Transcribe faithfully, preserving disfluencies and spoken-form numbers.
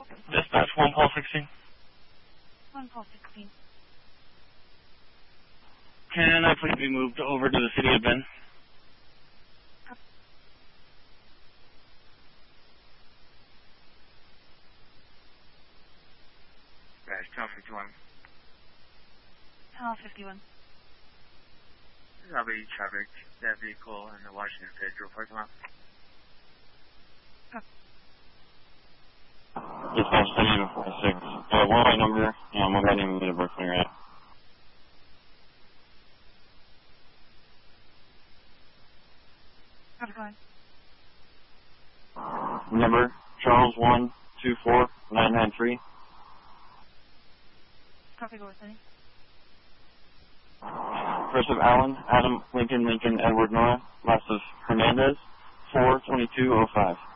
Dispatch one Paul sixteen. one Paul sixteen. Can I please be moved over to the city of Bend? Dash Channel fifty-one. Channel fifty-one. I'll be traffic, that vehicle in the Washington Federal parking lot. Dispatch city of six. Uh, one my number, and one my name in Brooklyn, right? How's it going? Number, Charles one two four nine nine three. Copy, go with me. First of Allen, Adam, Lincoln, Lincoln, Edward, Nora. Last of Hernandez, four twenty-two oh five.